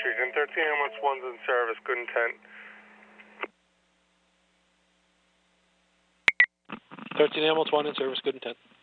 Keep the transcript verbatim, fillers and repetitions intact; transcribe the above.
Region. thirteen ambulance one's in service, good intent. thirteen ambulance one in service, good intent.